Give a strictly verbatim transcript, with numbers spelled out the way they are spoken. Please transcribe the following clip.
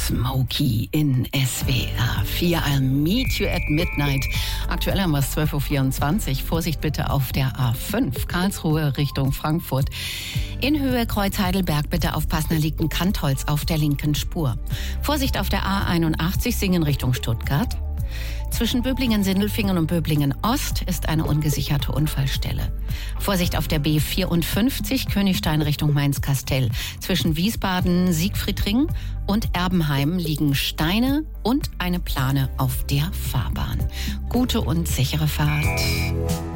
Smokey in S W R vier. I'll meet you at midnight. Aktuell haben wir es zwölf Uhr vierundzwanzig. Vorsicht bitte auf der A fünf, Karlsruhe Richtung Frankfurt. In Höhe Kreuz Heidelberg bitte aufpassen, da liegt ein Kantholz auf der linken Spur. Vorsicht auf der A einundachtzig, Singen Richtung Stuttgart. Zwischen Böblingen-Sindelfingen und Böblingen-Ost ist eine ungesicherte Unfallstelle. Vorsicht auf der B vierundfünfzig, Königstein Richtung Mainz-Kastell. Zwischen Wiesbaden-Siegfriedring und Erbenheim liegen Steine und eine Plane auf der Fahrbahn. Gute und sichere Fahrt.